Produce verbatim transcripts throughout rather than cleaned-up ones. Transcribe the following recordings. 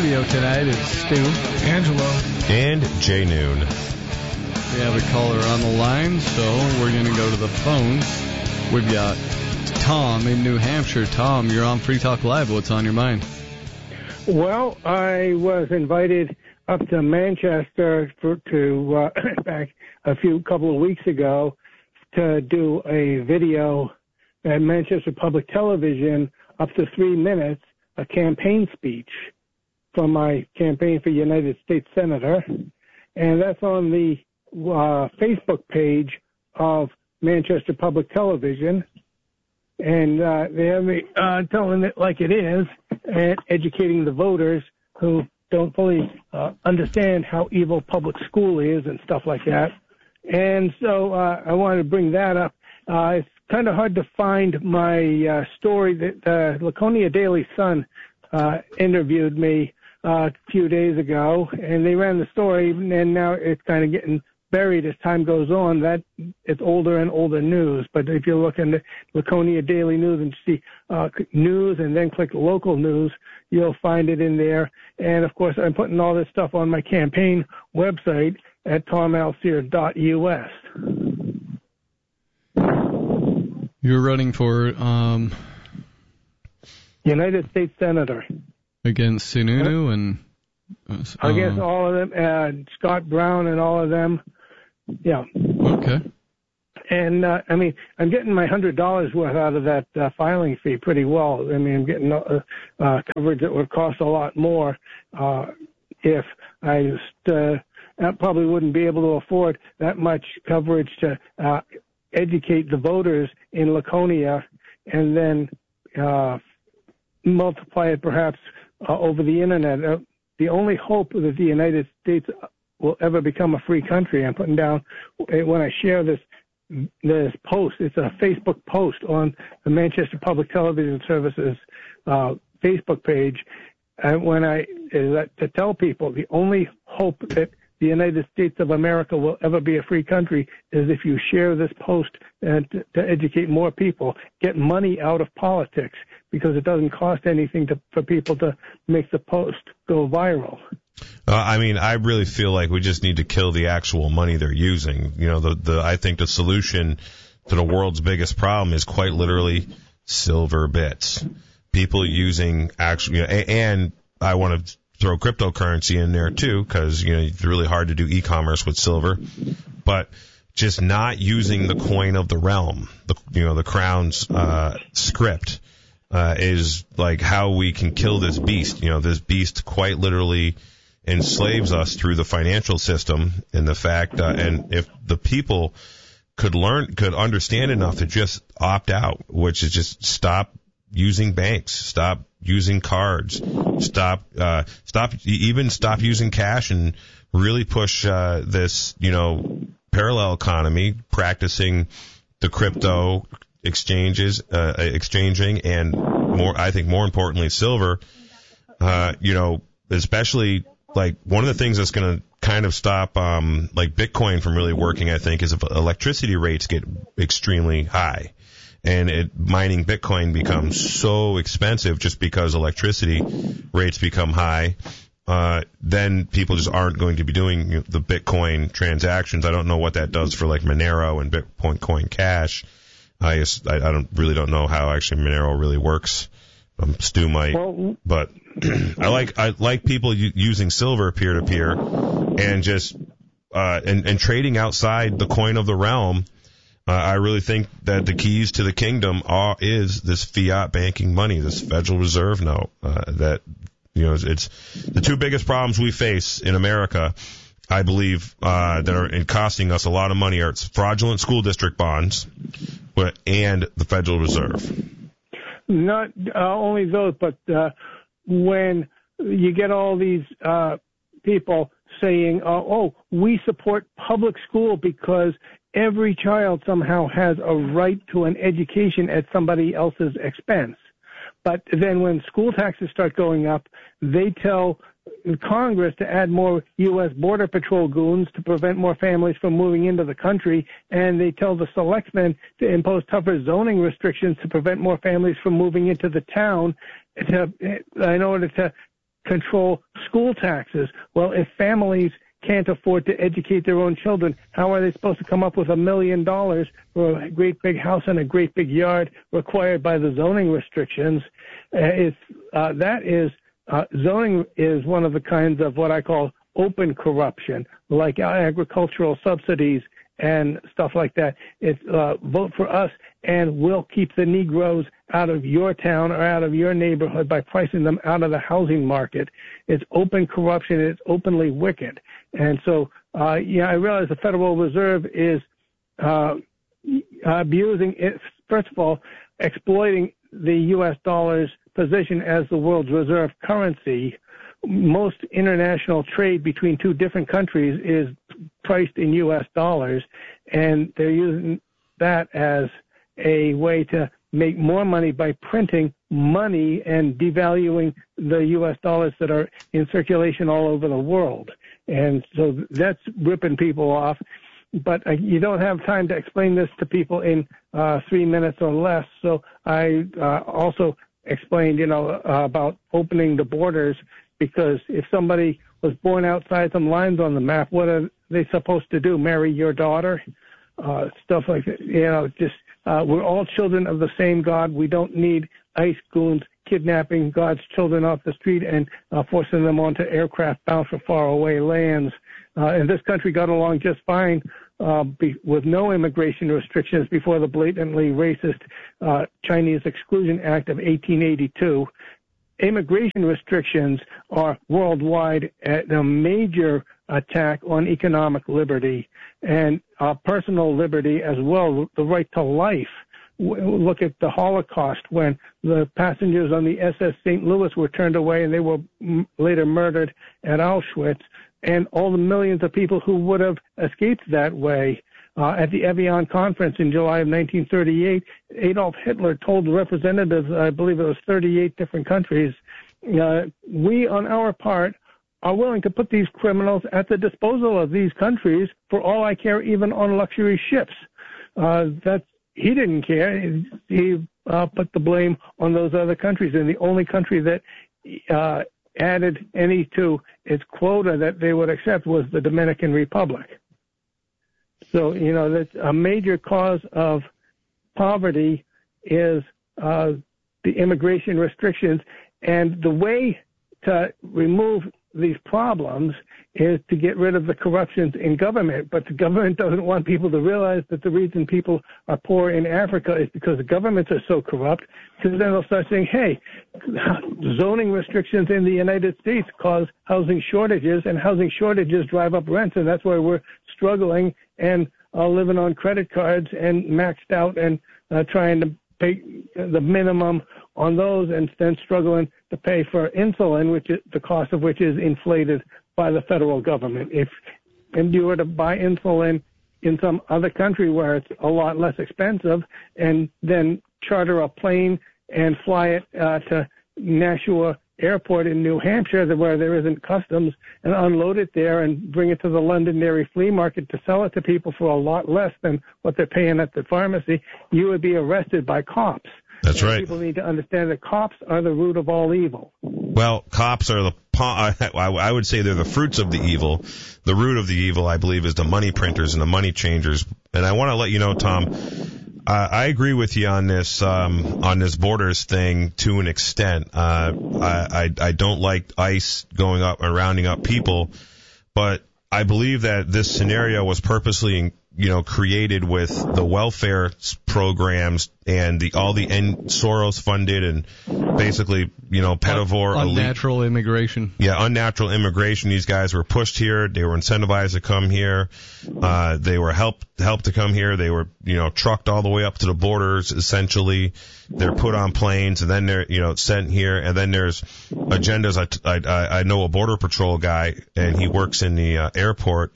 studio tonight is Stu, Angelo, and Jay Noon. We have a caller on the line, so we're going to go to the phones. We've got Tom in New Hampshire. Tom, you're on Free Talk Live. What's on your mind? Well, I was invited up to Manchester for, to uh, back a few couple of weeks ago to do a video at Manchester Public Television, up to three minutes, a campaign speech from my campaign for United States Senator, and that's on the uh, Facebook page of Manchester Public Television, and uh, they have me uh, telling it like it is and educating the voters who don't fully uh, understand how evil public school is and stuff like that. And so uh, I wanted to bring that up. Uh, it's kind of hard to find my uh, story that uh, Laconia Daily Sun uh, interviewed me uh, a few days ago, and they ran the story, and now it's kind of getting buried as time goes on. That it's older and older news. But if you look in the Laconia Daily News and see uh, news and then click local news, you'll find it in there. And of course, I'm putting all this stuff on my campaign website at tom alseer dot u s. You're running for um, United States Senator against Sununu and uh, against all of them, uh, Scott Brown and all of them. Yeah. Okay. And uh, I mean, I'm getting my hundred dollars worth out of that uh, filing fee pretty well. I mean, I'm getting uh, uh, coverage that would cost a lot more uh, if I just uh, I probably wouldn't be able to afford that much coverage to uh, educate the voters in Laconia and then uh, multiply it perhaps uh, over the internet. Uh, the only hope that the United States will ever become a free country, I'm putting down when I share this this post. It's a Facebook post on the Manchester Public Television Services uh, Facebook page. And when I is that to tell people the only hope that the United States of America will ever be a free country is if you share this post and to, to educate more people, get money out of politics, because it doesn't cost anything to, for people to make the post go viral. Uh, I mean, I really feel like we just need to kill the actual money they're using. You know, the, the I think the solution to the world's biggest problem is quite literally silver bits. People using actual, you know, and I want to throw cryptocurrency in there too, because, you know, it's really hard to do e-commerce with silver, but just not using the coin of the realm, the, you know, the crown's uh, script uh, is like how we can kill this beast. You know, this beast quite literally enslaves us through the financial system, and the fact, uh, and if the people could learn, could understand enough to just opt out, which is just stop using banks, stop using cards, stop, uh, stop, even stop using cash, and really push uh, this, you know, parallel economy, practicing the crypto exchanges, uh, exchanging, and more, I think more importantly, silver. Uh, you know, especially like one of the things that's going to kind of stop um, like Bitcoin from really working, I think, is if electricity rates get extremely high. And it, mining Bitcoin becomes so expensive just because electricity rates become high, uh, then people just aren't going to be doing, you know, the Bitcoin transactions. I don't know what that does for like Monero and Bitcoin Coin Cash. I guess I, I don't really don't know how actually Monero really works. Um, Stu might, but I like I like people u- using silver peer to peer and just uh, and, and trading outside the coin of the realm. Uh, I really think that the keys to the kingdom are is this fiat banking money, this Federal Reserve note. Uh, that you know, it's, it's the two biggest problems we face in America, I believe, uh, that are costing us a lot of money are fraudulent school district bonds, but and the Federal Reserve. Not uh, only those, but uh, when you get all these uh, people saying, oh, oh, we support public school because every child somehow has a right to an education at somebody else's expense. But then when school taxes start going up, they tell Congress to add more U S Border Patrol goons to prevent more families from moving into the country, and they tell the selectmen to impose tougher zoning restrictions to prevent more families from moving into the town to, in order to control school taxes. Well, if families can't afford to educate their own children, how are they supposed to come up with a million dollars for a great big house and a great big yard required by the zoning restrictions? Uh, it's, uh, that is, uh, zoning is one of the kinds of what I call open corruption, like agricultural subsidies and stuff like that. It's uh, vote for us and we'll keep the Negroes out of your town or out of your neighborhood by pricing them out of the housing market. It's open corruption. It's openly wicked. And so, uh, yeah, I realize the Federal Reserve is uh, abusing it. First of all, exploiting the U S dollar's position as the world's reserve currency. Most international trade between two different countries is priced in U S dollars, and they're using that as a way to make more money by printing money and devaluing the U S dollars that are in circulation all over the world. And so that's ripping people off. But uh, you don't have time to explain this to people in uh, three minutes or less. So I uh, also explained, you know, uh, about opening the borders, because if somebody was born outside some lines on the map, what are they supposed to do? Marry your daughter? Uh, stuff like that. You know, just, uh, we're all children of the same God. We don't need ICE goons kidnapping God's children off the street and uh, forcing them onto aircraft bound for faraway lands. Uh, and this country got along just fine uh, be, with no immigration restrictions before the blatantly racist uh, Chinese Exclusion Act of eighteen eighty-two. Immigration restrictions are worldwide a major attack on economic liberty and uh, personal liberty as well, the right to life. Look at the Holocaust, when the passengers on the S S Saint Louis were turned away and they were m- later murdered at Auschwitz, and all the millions of people who would have escaped that way. Uh, at the Evian conference in July of nineteen thirty-eight, Adolf Hitler told representatives, I believe it was thirty-eight different countries, uh, we on our part are willing to put these criminals at the disposal of these countries for all I care, even on luxury ships. Uh, that's, he didn't care. He, he uh, put the blame on those other countries, and the only country that uh, added any to its quota that they would accept was the Dominican Republic. So, you know, that's a major cause of poverty is uh, the immigration restrictions. And the way to remove these problems is to get rid of the corruptions in government. But the government doesn't want people to realize that the reason people are poor in Africa is because the governments are so corrupt, because then they'll start saying, hey, zoning restrictions in the United States cause housing shortages, and housing shortages drive up rents, and that's why we're struggling and uh, living on credit cards and maxed out and uh, trying to pay the minimum on those, and then struggling to pay for insulin, which is the cost of which is inflated by the federal government. If and you were to buy insulin in some other country where it's a lot less expensive, and then charter a plane and fly it uh, to Nashua Airport in New Hampshire, where there isn't customs, and unload it there and bring it to the Londonderry flea market to sell it to people for a lot less than what they're paying at the pharmacy, you would be arrested by cops. That's and right. People need to understand that cops are the root of all evil. Well, cops are the, I would say they're the fruits of the evil. The root of the evil, I believe, is the money printers and the money changers. And I want to let you know, Tom, I agree with you on this, um, on this borders thing to an extent. Uh, I, I, I don't like ICE going up and rounding up people, but I believe that this scenario was purposely, you know, created with the welfare programs and the all the N- Soros funded and basically, you know, pedivore unnatural elite. immigration. Yeah, unnatural immigration. These guys were pushed here. They were incentivized to come here. Uh, they were helped helped to come here. They were, you know, trucked all the way up to the borders. Essentially, they're put on planes and then they're, you know, sent here. And then there's agendas. I I, I know a border patrol guy, and he works in the uh, airport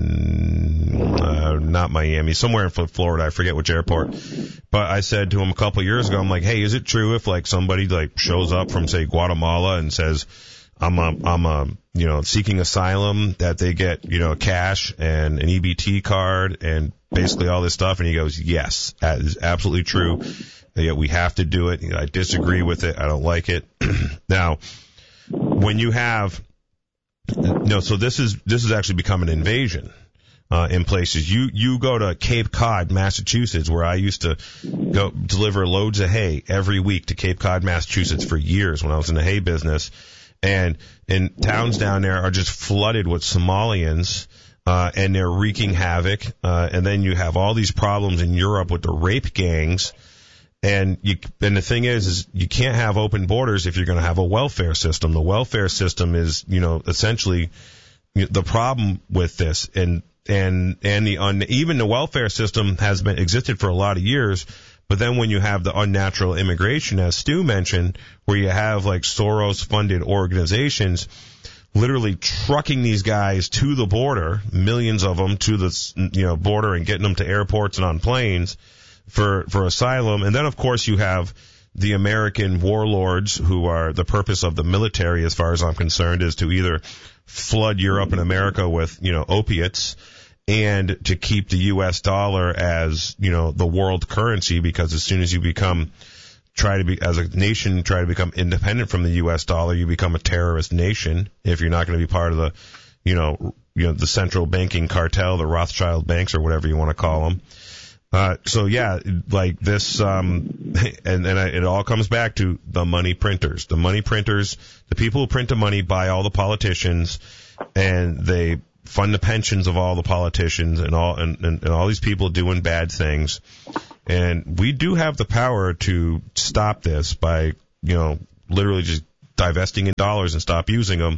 in uh, not Miami, somewhere in Florida. I forget which airport. But I said to him a couple of years ago, I'm like, hey, is it true if like somebody like shows up from say Guatemala and says, I'm a, I'm a, you know, seeking asylum, that they get, you know, cash and an E B T card and basically all this stuff? And he goes, yes, that is absolutely true. Yeah, we have to do it. You know, I disagree with it. I don't like it. Now, when you have, no, so this is this has actually become an invasion. Uh, in places. You, you go to Cape Cod, Massachusetts, where I used to go deliver loads of hay every week to Cape Cod, Massachusetts for years when I was in the hay business. And, and towns down there are just flooded with Somalians, uh, and they're wreaking havoc. Uh, and then you have all these problems in Europe with the rape gangs. And you, and the thing is, is you can't have open borders if you're going to have a welfare system. The welfare system is, you know, essentially the problem with this. And, And and the un, even the welfare system has been existed for a lot of years, but then when you have the unnatural immigration, as Stu mentioned, where you have like Soros-funded organizations literally trucking these guys to the border, millions of them to the you know border and getting them to airports and on planes for for asylum, and then of course you have the American warlords who are the purpose of the military, as far as I'm concerned, is to either flood Europe and America with, you know, opiates and to keep the U S dollar as, you know, the world currency, because as soon as you become, try to be, as a nation, try to become independent from the U S dollar, you become a terrorist nation if you're not going to be part of the, you know, you know, the central banking cartel, the Rothschild banks or whatever you want to call them. Uh, so yeah, like this, um, and, and I, it all comes back to the money printers. The money printers, the people who print the money buy all the politicians, and they fund the pensions of all the politicians and all, and, and, and all these people doing bad things. And we do have the power to stop this by, you know, literally just divesting in dollars and stop using them.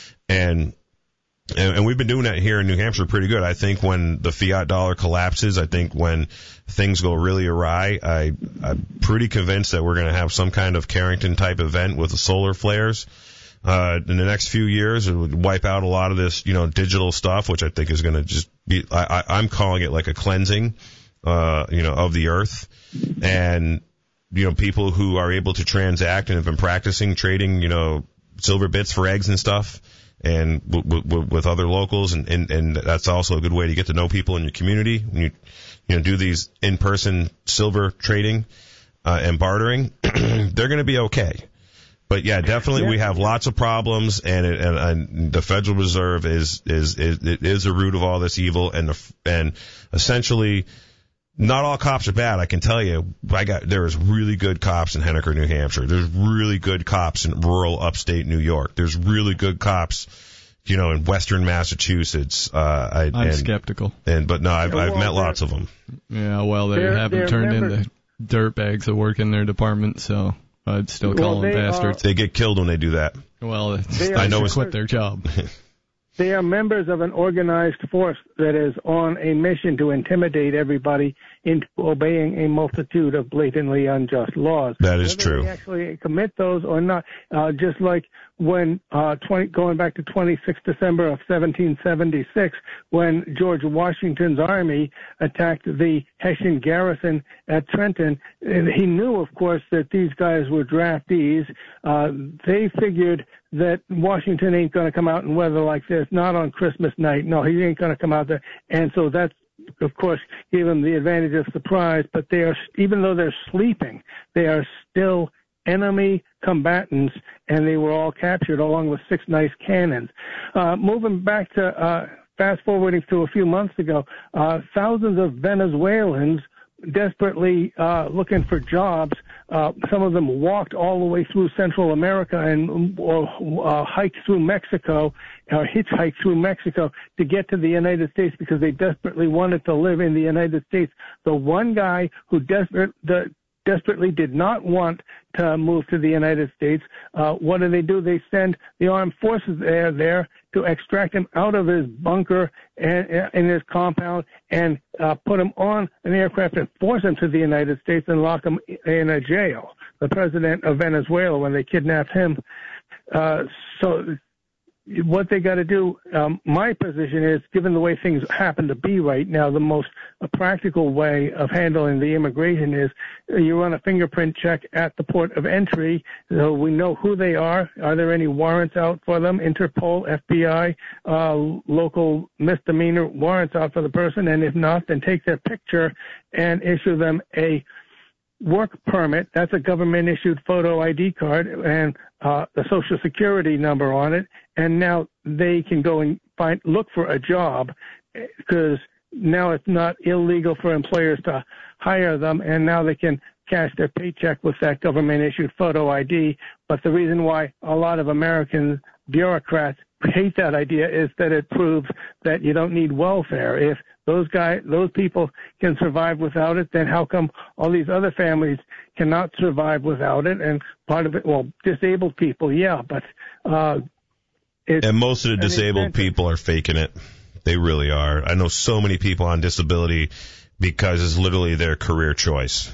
And And, and we've been doing that here in New Hampshire pretty good. I think when the fiat dollar collapses, I think when things go really awry, I, I'm pretty convinced that we're going to have some kind of Carrington-type event with the solar flares. Uh, in the next few years, it would wipe out a lot of this, you know, digital stuff, which I think is going to just be, I, I, I'm calling it like a cleansing, uh, you know, of the earth. And, you know, people who are able to transact and have been practicing trading, you know, silver bits for eggs and stuff, and w- w- with other locals, and, and, and that's also a good way to get to know people in your community when you, you know, do these in-person silver trading, uh, and bartering. They're going to be okay. But yeah, definitely yeah. we have lots of problems, and, it, and, and the Federal Reserve is, is, is, it is the root of all this evil, and, the, and essentially, not all cops are bad. I can tell you, I got, there is really good cops in Henniker, New Hampshire. There's really good cops in rural upstate New York. There's really good cops, you know, in western Massachusetts. Uh, I, I'm and, skeptical. And, but no, I've, yeah, well, I've met lots of them. Yeah, well, they they're, haven't they're turned members. into dirtbags that work in their department, so I'd still call Well, them they bastards. They get killed when they do that. Well, it's, They they I know should it's- quit their job. They are members of an organized force that is on a mission to intimidate everybody into obeying a multitude of blatantly unjust laws. That is Whether true. They actually commit those or not. Uh, just like when uh, twenty, going back to twenty-sixth December of seventeen seventy-six, when George Washington's army attacked the Hessian garrison at Trenton, and he knew, of course, that these guys were draftees. Uh, they figured that Washington ain't going to come out in weather like this, not on Christmas night. No, he ain't going to come out there. And so that's, of course, gave them the advantage of surprise. But they are, even though they're sleeping, they are still enemy combatants, and they were all captured along with six nice cannons. Uh, moving back to, uh, fast forwarding to a few months ago, uh, thousands of Venezuelans desperately uh, looking for jobs. Uh, some of them walked all the way through Central America and or, uh, hiked through Mexico, or hitchhiked through Mexico to get to the United States because they desperately wanted to live in the United States. The one guy who desperate, the, desperately did not want to move to the United States, uh, what do they do? They send the armed forces there, there to extract him out of his bunker and in his compound and uh, put him on an aircraft and force him to the United States and lock him in a jail. The president of Venezuela, when they kidnapped him. Uh, so what they got to do, um, my position is, given the way things happen to be right now, the most uh, practical way of handling the immigration is uh, you run a fingerprint check at the port of entry. So we know who they are. Are there any warrants out for them? Interpol, F B I, uh, local misdemeanor warrants out for the person. And if not, then take their picture and issue them a work permit. That's a government-issued photo I D card and uh, a Social Security number on it. And now they can go and find look for a job because now it's not illegal for employers to hire them, and now they can cash their paycheck with that government-issued photo I D. But the reason why a lot of American bureaucrats hate that idea is that it proves that you don't need welfare. If those guys, those people can survive without it, then how come all these other families cannot survive without it? And part of it, well, disabled people, yeah, but uh, it's and most of the disabled people are faking it. They really are. I know so many people on disability because it's literally their career choice.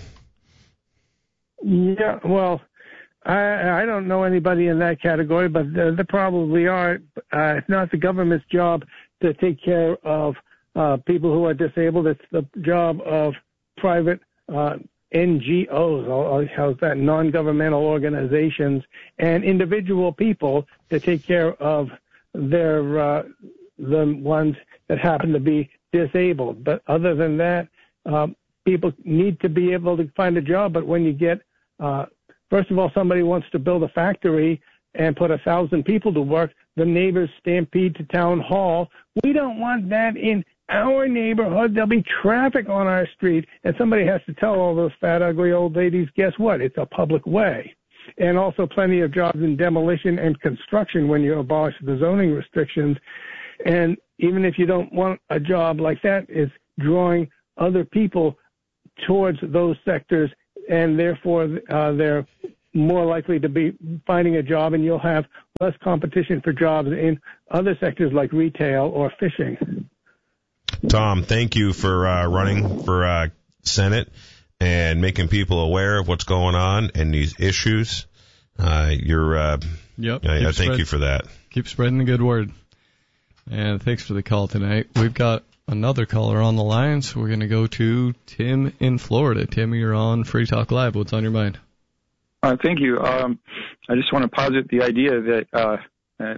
Yeah, well, I, I don't know anybody in that category, but there, there probably are. Uh, it's not the government's job to take care of uh, people who are disabled. It's the job of private uh, N G Os, or how's that, non-governmental organizations, and individual people to take care of their uh, the ones that happen to be disabled. But other than that, um, people need to be able to find a job. But when you get uh, First of all, somebody wants to build a factory and put a thousand people to work. The neighbors stampede to town hall. We don't want that in our neighborhood. There'll be traffic on our street. And somebody has to tell all those fat, ugly old ladies, guess what? It's a public way. And also plenty of jobs in demolition and construction when you abolish the zoning restrictions. And even if you don't want a job like that, it's drawing other people towards those sectors, and therefore uh, they're more likely to be finding a job, and you'll have less competition for jobs in other sectors like retail or fishing. Tom, thank you for uh, running for uh, Senate and making people aware of what's going on and these issues. Uh, you're, uh, yep. I, I thank spread, you for that. Keep spreading the good word. And thanks for the call tonight. We've got another caller on the line, so we're going to go to Tim in Florida. Tim, you're on Free Talk Live. What's on your mind? Uh, thank you. Um, I just want to posit the idea that uh, uh,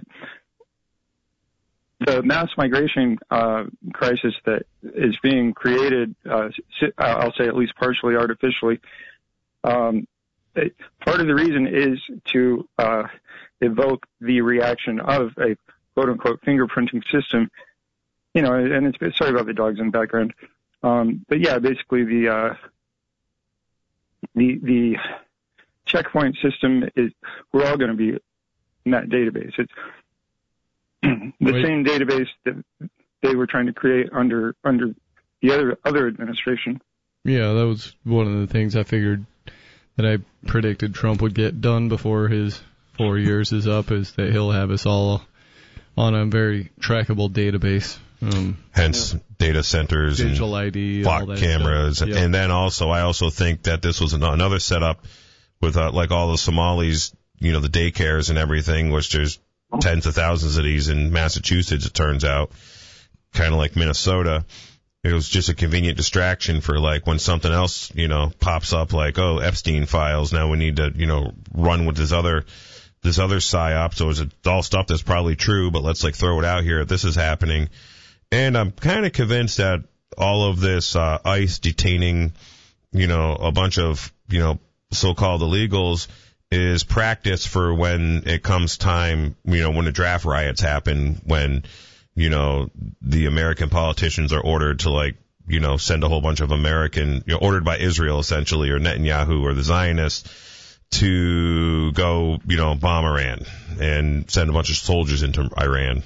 the mass migration uh, crisis that is being created, uh, I'll say at least partially artificially, um, it, part of the reason is to uh, evoke the reaction of a quote-unquote fingerprinting system. You know, and it's, sorry about the dogs in the background. Um, but yeah, basically the, uh, the, the checkpoint system is, we're all going to be in that database. It's the Wait. same database that they were trying to create under, under the other, other administration. Yeah, that was one of the things I figured that I predicted Trump would get done before his four years is up, is that he'll have us all on a very trackable database. Um, Hence, yeah. data centers digital and I D, block all that cameras. Yep. And then also, I also think that this was another setup with uh, like all the Somalis, you know, the daycares and everything, which there's tens of thousands of these in Massachusetts, it turns out, kind of like Minnesota. It was just a convenient distraction for like when something else, you know, pops up like, oh, Epstein files. Now we need to, you know, run with this other, this other psyop. So it's all stuff that's probably true, but let's like throw it out here. This is happening. And I'm kind of convinced that all of this uh, ICE detaining, you know, a bunch of, you know, so-called illegals is practice for when it comes time, you know, when the draft riots happen, when, you know, the American politicians are ordered to, like, you know, send a whole bunch of American, you know, ordered by Israel essentially, or Netanyahu or the Zionists to go, you know, bomb Iran and send a bunch of soldiers into Iran.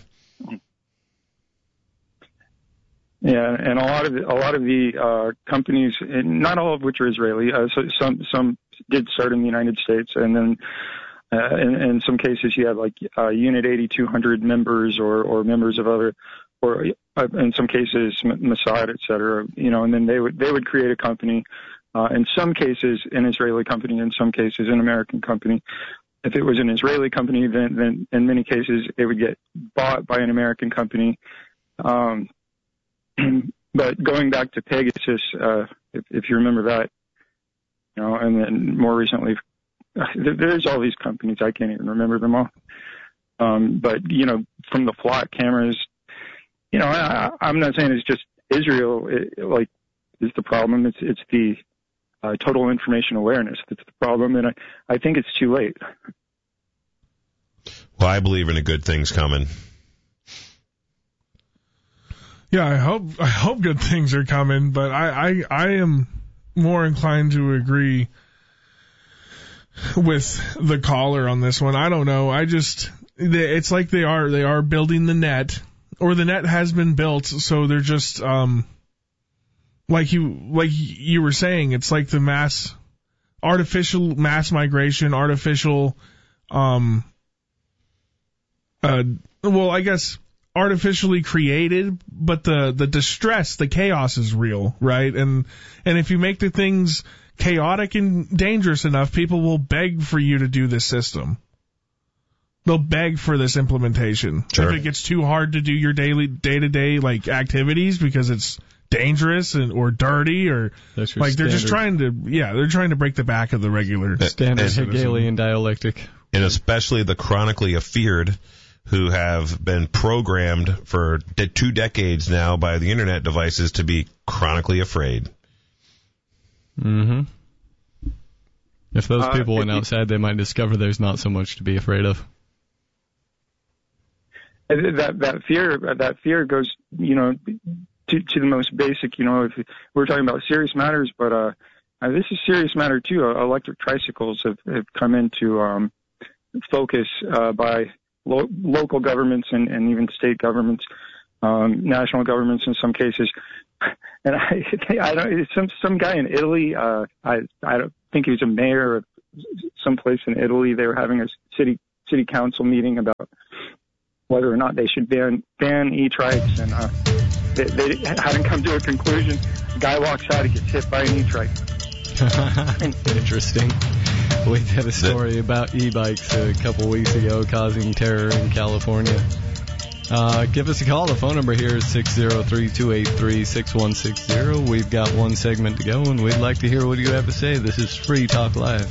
Yeah, and a lot of a lot of the uh, companies, not all of which are Israeli, uh, so some some did start in the United States, and then uh, in, in some cases you have like uh, Unit eighty-two hundred members or or members of other, or uh, in some cases Mossad, et cetera. You know, and then they would they would create a company. Uh, in some cases, an Israeli company. In some cases, an American company. If it was an Israeli company, then then in many cases it would get bought by an American company. Um, But going back to Pegasus, uh, if, if you remember that, you know, and then more recently, there's all these companies, I can't even remember them all. Um, but, you know, from the flock cameras, you know, I, I'm not saying it's just Israel, it, like, is the problem. It's, it's the, uh, total information awareness that's the problem, and I, I think it's too late. Well, I believe in a good things coming. Yeah, I hope I hope good things are coming, but I, I, I am more inclined to agree with the caller on this one. I don't know. I just it's like they are they are building the net, or the net has been built, so they're just um like you like you were saying, it's like the mass artificial mass migration, artificial um uh well, I guess artificially created, but the, the distress, the chaos is real, right? And and if you make the things chaotic and dangerous enough, people will beg for you to do this system. They'll beg for this implementation. Sure. If it gets too hard to do your daily day-to-day like activities because it's dangerous and or dirty or like they're standard. just trying to yeah, they're trying to break the back of the regular standard citizen. Hegelian dialectic. And especially the chronically afeared, who have been programmed for de- two decades now by the internet devices to be chronically afraid. Mm-hmm. If those Uh, people if went you- outside, they might discover there's not so much to be afraid of. That that fear that fear goes, you know, to to the most basic. You know, if we're talking about serious matters, but uh, uh this is serious matter too. Uh, electric tricycles have, have come into um, focus uh, by lo- local governments and, and even state governments, um, national governments in some cases. And I, I don't. Some some guy in Italy. Uh, I I don't think he was a mayor of someplace in Italy. They were having a city city council meeting about whether or not they should ban ban e-trikes, and uh, they, they hadn't come to a conclusion. The guy walks out, he gets hit by an e-trike. Interesting. We had a story about e-bikes a couple weeks ago causing terror in California. Uh, give us a call. The phone number here is six zero three, two eight three, six one six zero. We've got one segment to go, and we'd like to hear what you have to say. This is Free Talk Live.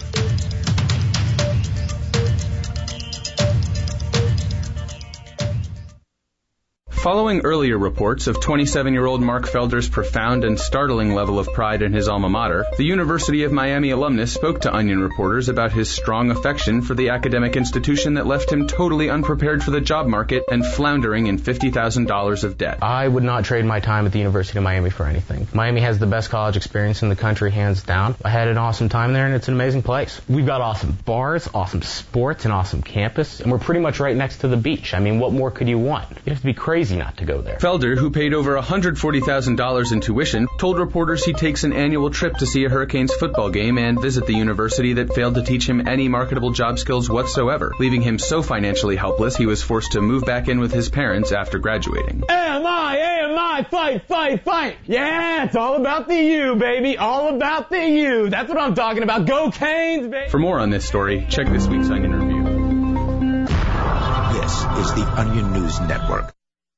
Following earlier reports of twenty-seven-year-old Mark Felder's profound and startling level of pride in his alma mater, the University of Miami alumnus spoke to Onion reporters about his strong affection for the academic institution that left him totally unprepared for the job market and floundering in fifty thousand dollars of debt. I would not trade my time at the University of Miami for anything. Miami has the best college experience in the country, hands down. I had an awesome time there, and it's an amazing place. We've got awesome bars, awesome sports, an awesome campus, and we're pretty much right next to the beach. I mean, what more could you want? You have to be crazy not to go there. Felder, who paid over one hundred forty thousand dollars in tuition, told reporters he takes an annual trip to see a Hurricanes football game and visit the university that failed to teach him any marketable job skills whatsoever, leaving him so financially helpless he was forced to move back in with his parents after graduating. A M I, A M I, fight, fight, fight. Yeah, it's all about the U, baby. All about the U. That's what I'm talking about. Go Canes, baby. For more on this story, check this week's Onion Review. This is the Onion News Network.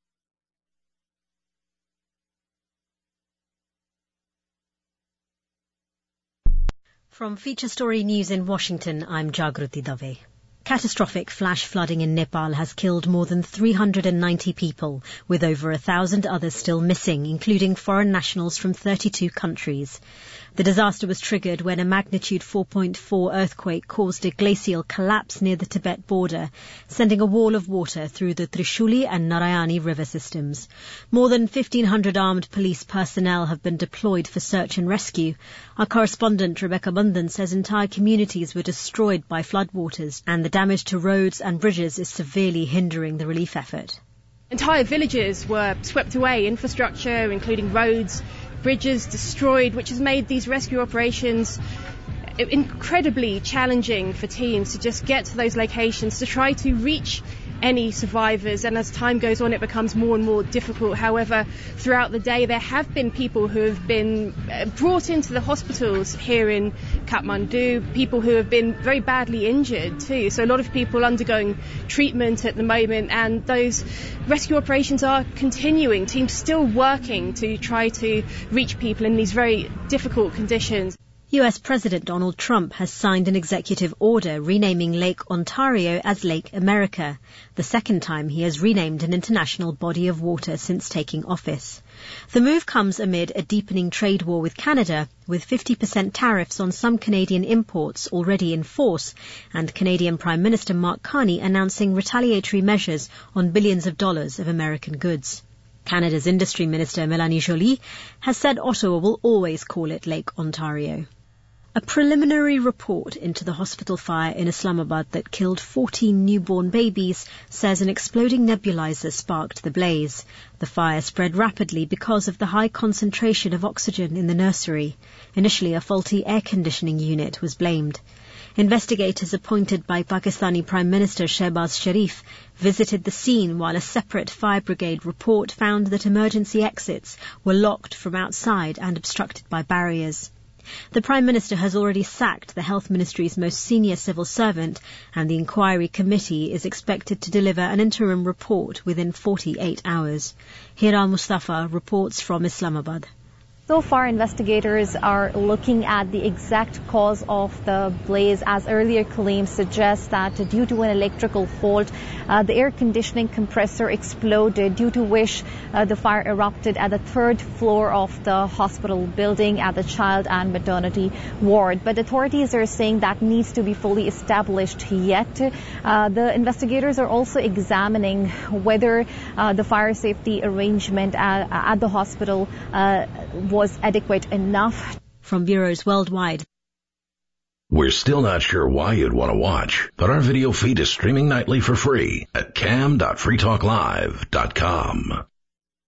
From Feature Story News in Washington, I'm Jagruti Dave. Catastrophic flash flooding in Nepal has killed more than three hundred ninety people, with over a thousand others still missing, including foreign nationals from thirty-two countries. The disaster was triggered when a magnitude four point four earthquake caused a glacial collapse near the Tibet border, sending a wall of water through the Trishuli and Narayani river systems. More than fifteen hundred armed police personnel have been deployed for search and rescue. Our correspondent Rebecca Bundan says entire communities were destroyed by floodwaters, and the damage to roads and bridges is severely hindering the relief effort. Entire villages were swept away, infrastructure, including roads, bridges destroyed, which has made these rescue operations incredibly challenging for teams to just get to those locations, to try to reach any survivors. And as time goes on, it becomes more and more difficult. However, throughout the day, there have been people who have been brought into the hospitals here in Kathmandu, people who have been very badly injured too. So a lot of people undergoing treatment at the moment, and those rescue operations are continuing. Teams still working to try to reach people in these very difficult conditions. U S President Donald Trump has signed an executive order renaming Lake Ontario as Lake America, the second time he has renamed an international body of water since taking office. The move comes amid a deepening trade war with Canada, with fifty percent tariffs on some Canadian imports already in force, and Canadian Prime Minister Mark Carney announcing retaliatory measures on billions of dollars of American goods. Canada's Industry Minister Mélanie Joly has said Ottawa will always call it Lake Ontario. A preliminary report into the hospital fire in Islamabad that killed fourteen newborn babies says an exploding nebulizer sparked the blaze. The fire spread rapidly because of the high concentration of oxygen in the nursery. Initially, a faulty air conditioning unit was blamed. Investigators appointed by Pakistani Prime Minister Shehbaz Sharif visited the scene, while a separate fire brigade report found that emergency exits were locked from outside and obstructed by barriers. The Prime Minister has already sacked the Health Ministry's most senior civil servant, and the inquiry committee is expected to deliver an interim report within forty-eight hours. Hira Mustafa reports from Islamabad. So far, investigators are looking at the exact cause of the blaze, as earlier claims suggest that due to an electrical fault, uh, the air conditioning compressor exploded, due to which uh, the fire erupted at the third floor of the hospital building at the child and maternity ward. But authorities are saying that needs to be fully established yet. Uh, the investigators are also examining whether uh, the fire safety arrangement at, at the hospital uh, was was adequate enough. From bureaus worldwide. We're still not sure why you'd want to watch, but our video feed is streaming nightly for free at cam dot free talk live dot com.